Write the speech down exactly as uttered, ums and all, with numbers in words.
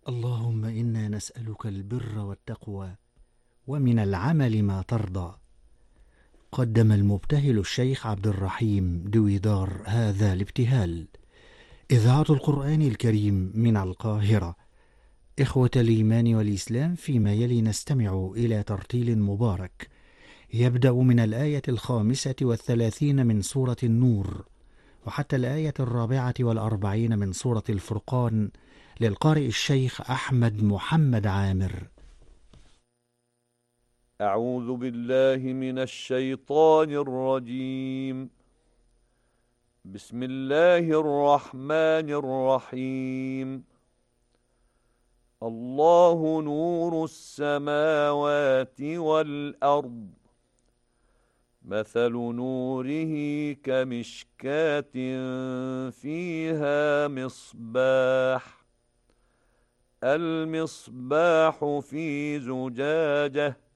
اللهم إنا نسألك البر والتقوى ومن العمل ما ترضى. قدم المبتهل الشيخ عبد الرحيم دويدار هذا الابتهال. إذاعة القرآن الكريم من القاهرة. إخوة الإيمان والإسلام، فيما يلي نستمع إلى ترتيل مبارك يبدأ من الآية الخامسة والثلاثين من سورة النور وحتى الآية الرابعة والأربعين من سورة الفرقان، للقارئ الشيخ أحمد محمد عامر. أعوذ بالله من الشيطان الرجيم. بسم الله الرحمن الرحيم. الله نور السماوات والأرض، مثل نوره كمشكاة فيها مصباح، المصباح في زجاجة